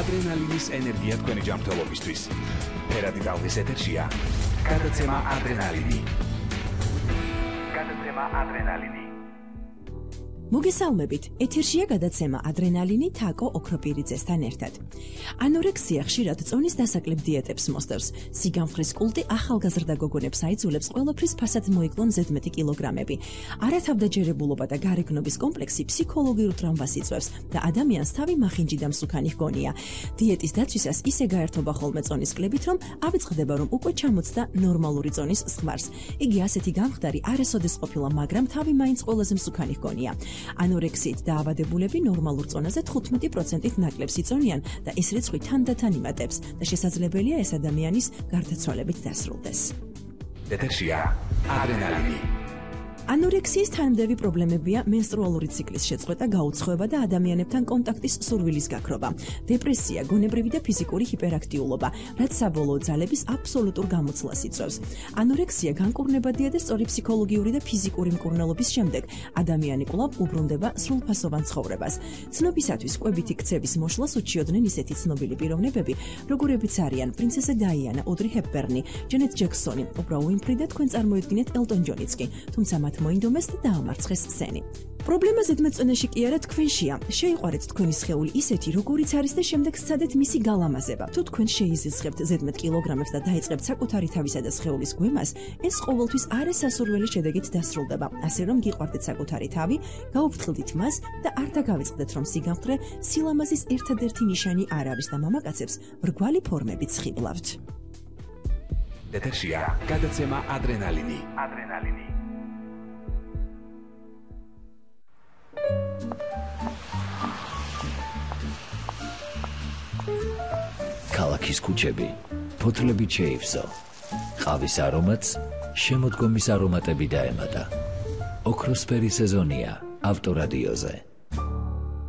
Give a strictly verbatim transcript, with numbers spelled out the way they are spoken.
ადრენალინის ენერგია თქვენი ჯანმრთელობისთვის. ფერადი ტალღის ეთერშია გადაცემა ადრენალინი. გადაცემა ადრენალინი. მოგესალმებით, ეთერშია გადაცემა ადრენალინი თაკო ოქროპირიძესთან ერთად. ანორექსია ხშირად წონის დასაკლებ დიეტებს მოსდევს. სიგამხრის კულტი ახალგაზრდა გოგონებს აიძულებს ყველაფრის ფასად მოიკლონ ზედმეტი კილოგრამები. არათავდაჯერებულობა და გარეგნობის კომპლექსი ფსიქოლოგიურ ტრამვას იწვევს და ადამიანს თავი მახინჯი და მსუქანი ჰგონია. დიეტის დაცვისას ისე გაერთობა ხოლმე წონის კლებით, რომ ავიწყდება, რომ უკვე ჩამოწდა ნორმალური წონის სხვარს. იგი ასეთი გამხდარი არასოდეს ყოფილა, მაგრამ თავი მაინც ყველაზე მსუქანი ჰგონია. ანორექსიით დაავადებულები ნორმალურ წონაზე თხუთმეტი პროცენტით ნაკლებს იწონიან და ეს რიცხვი თანდათან იმატებს და შესაძლებელია ეს ადამიანის გარდაცვალებით დასრულდეს. ეთერშია ადრენალინი. ანორექსიის თანმდევი პრობლემებია მენსტრუალური ციკლის შეწყვეტა, გაუცხოება და ადამიანებთან კონტაქტის სურვილის გაქრობა, დეპრესია, გონებრივი და ფიზიკური ჰიპერაქტიულობა, რაც საბოლოო ძალების აბსოლუტურ გამოცვლას იწვევს. ანორექსია განკურნებადია და სწორი ფსიქოლოგიური და ფიზიკური მკურნალობის შემდეგ ადამიანი კვლავ უბრუნდება სრულფასოვან ცხოვრებას. ცნობისათვის კვებითი ქცევის მოშლას უჩიოდნენ ისეთი ცნობილი პიროვნებები, როგორებიც არიან პრინცესა დაიანა, ოდრი ჰეპბერნი, ჯენეტ ჯექსონი, ოპრა უინფრი და თქვენ წარმოიდგინეთ ელტონ ჯონიც კი, თუმცა მათ მოინდომეს და დაამარცხეს სცენი. პრობლემა ზედმეტწონაში კი არა თქვენშია. შეიყვარეთ თქვენი სხეული ისეთი, როგორიც არის და შემდეგ სცადეთ მისი გალამაზება. თუ თქვენ შეიზიცხებთ ზედმეტ კილოგრამებს და დაიწყებთ საკუთარი თავისა და სხეულის გვემას, ეს ყოველთვის არასასურველი შედეგით დასრულდება. ასე რომ გიყვარდეთ საკუთარი თავი, გაუფრთხილდით მას და არ დაგავიწყდეთ, რომ სიგამხდრე სილამაზის ერთადერთი ნიშანი არ არის და მამაკაცებს მრგვალი ფორმებით ხიბლავთ. ეთერშია გადაცემა ადრენალინი. ადრენალინი. ქალაქის ქუჩები ფოთლებით შეივსო, ყავის არომატს შემოდგომის არომატები დაემატა. ოქროსფერი სეზონია ავტორადიოზე.